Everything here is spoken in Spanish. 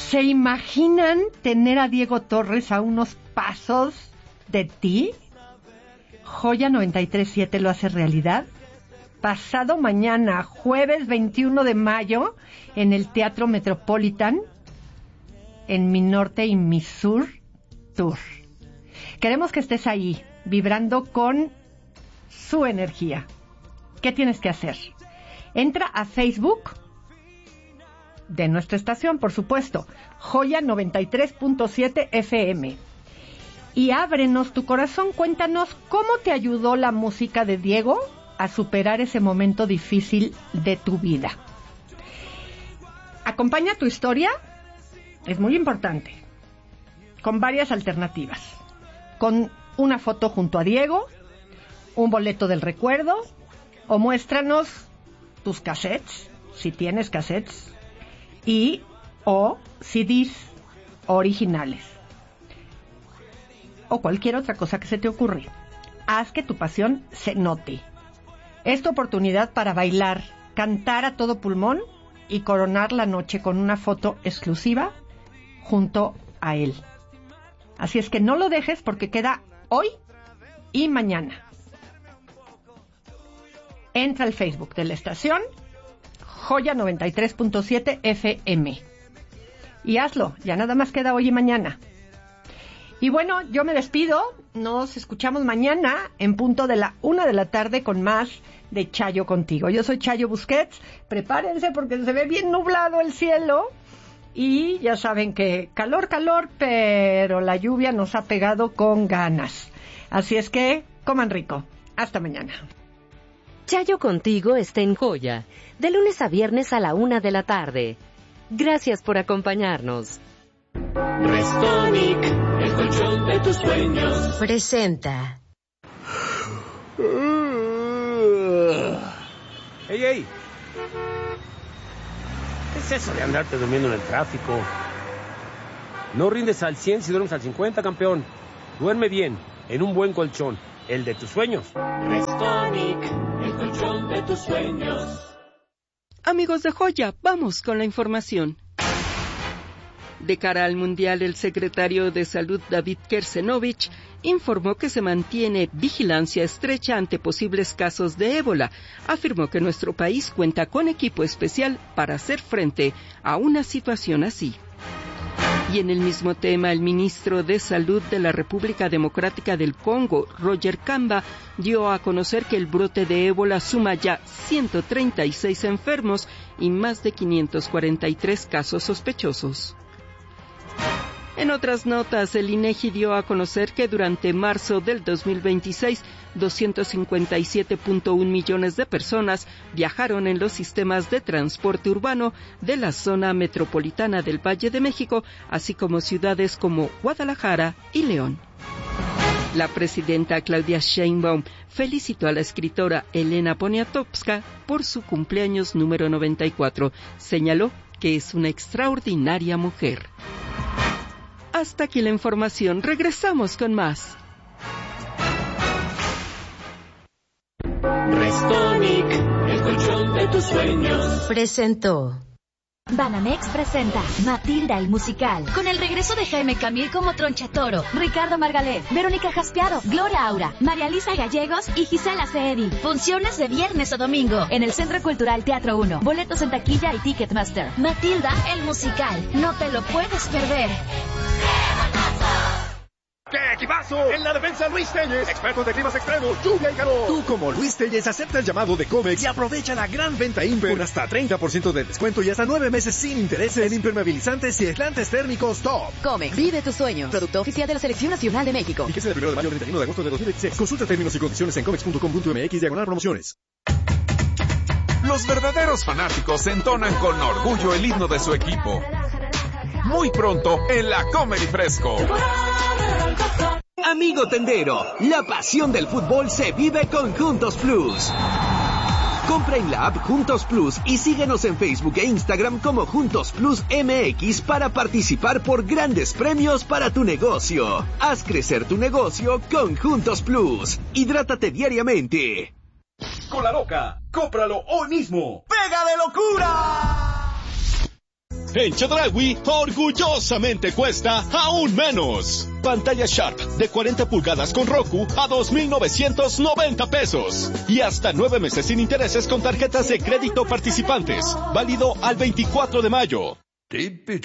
¿Se imaginan tener a Diego Torres a unos pasos de ti? Joya 93.7 lo hace realidad. Pasado mañana, jueves 21 de mayo, en el Teatro Metropolitan, en Mi Norte y Mi Sur Tour. Queremos que estés ahí, vibrando con su energía. ¿Qué tienes que hacer? Entra a Facebook de nuestra estación, por supuesto, Joya 93.7 FM. Y ábrenos tu corazón, cuéntanos cómo te ayudó la música de Diego a superar ese momento difícil de tu vida. Acompaña tu historia, es muy importante, con varias alternativas. Con una foto junto a Diego, un boleto del recuerdo, o muéstranos tus cassettes, si tienes cassettes, o CDs originales, o cualquier otra cosa que se te ocurra. Haz que tu pasión se note. Es tu oportunidad para bailar, cantar a todo pulmón y coronar la noche con una foto exclusiva junto a él. Así es que no lo dejes porque queda hoy y mañana. Entra al Facebook de la estación Joya 93.7 FM y hazlo, ya nada más queda hoy y mañana. Y bueno, yo me despido, nos escuchamos mañana en punto de la 1 de la tarde con más de Chayo Contigo. Yo soy Chayo Busquets, prepárense porque se ve bien nublado el cielo y ya saben que calor, pero la lluvia nos ha pegado con ganas. Así es que coman rico. Hasta mañana. Chayo Contigo está en Joya, de lunes a viernes a la 1 de la tarde. Gracias por acompañarnos. Restonic, el colchón de tus sueños, presenta. ¡Ey! ¿Qué es eso de andarte durmiendo en el tráfico? No rindes al 100 si duermes al 50, campeón. Duerme bien, en un buen colchón, el de tus sueños. Restonic, el colchón de tus sueños. Amigos de Joya, vamos con la información. De cara al Mundial, el secretario de Salud David Kersenovich informó que se mantiene vigilancia estrecha ante posibles casos de ébola. Afirmó que nuestro país cuenta con equipo especial para hacer frente a una situación así. Y en el mismo tema, el ministro de Salud de la República Democrática del Congo, Roger Kamba, dio a conocer que el brote de ébola suma ya 136 enfermos y más de 543 casos sospechosos. En otras notas, el INEGI dio a conocer que durante marzo del 2026, 257.1 millones de personas viajaron en los sistemas de transporte urbano de la zona metropolitana del Valle de México, así como ciudades como Guadalajara y León. La presidenta Claudia Sheinbaum felicitó a la escritora Elena Poniatowska por su cumpleaños número 94. Señaló que es una extraordinaria mujer. Hasta aquí la información. Regresamos con más. Restonic, el colchón de tus sueños, presentó. Banamex presenta Matilda el musical, con el regreso de Jaime Camil como Tronchatoro, Ricardo Margalef, Verónica Jaspiado, Gloria Aura, María Lisa Gallegos y Gisela Ceedi. Funciones de viernes a domingo en el Centro Cultural Teatro 1. Boletos en taquilla y Ticketmaster. Matilda el musical, no te lo puedes perder. ¡Qué equipazo! En la defensa, Luis Telles, expertos de climas extremos, lluvia y calor. Tú, como Luis Telles, acepta el llamado de Comex y aprovecha la gran venta Imper con hasta 30% de descuento y hasta 9 meses sin intereses en impermeabilizantes y aislantes térmicos top. Comex, vive tus sueños. Producto oficial de la Selección Nacional de México. Fíjese del 1 de mayo al 31 de agosto de 2016. Consulta términos y condiciones en comex.com.mx/promociones. Los verdaderos fanáticos entonan con orgullo el himno de su equipo. Muy pronto en la Comedy Fresco. Amigo tendero, la pasión del fútbol se vive con Juntos Plus. Compra en la app Juntos Plus y síguenos en Facebook e Instagram como Juntos Plus MX para participar por grandes premios para tu negocio. Haz crecer tu negocio con Juntos Plus. Hidrátate diariamente. Con la Loca, cómpralo hoy mismo. ¡Pega de locura! En Chedraui, orgullosamente cuesta aún menos. Pantalla Sharp de 40 pulgadas con Roku a 2,990 pesos. Y hasta 9 meses sin intereses con tarjetas de crédito participantes. Válido al 24 de mayo.